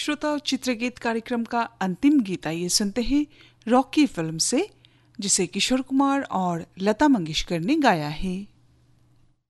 श्रोता, चित्रगीत कार्यक्रम का अंतिम गीत आइए सुनते हैं रॉकी फिल्म से, जिसे किशोर कुमार और लता मंगेशकर ने गाया है।